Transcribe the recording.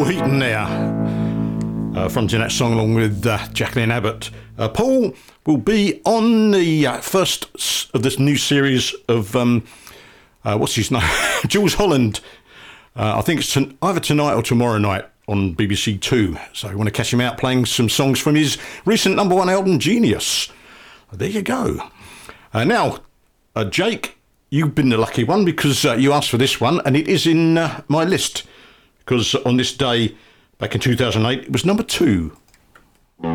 Paul Heaton there, fronting that song along with Jacqueline Abbott. Paul will be on the first of this new series of, what's his name? Jools Holland. I think it's either tonight or tomorrow night on BBC Two. So you want to catch him out playing some songs from his recent number one album, Genius. There you go. Now, Jake, you've been the lucky one because you asked for this one, and it is in my list. Because on this day, back in 2008, it was number 2.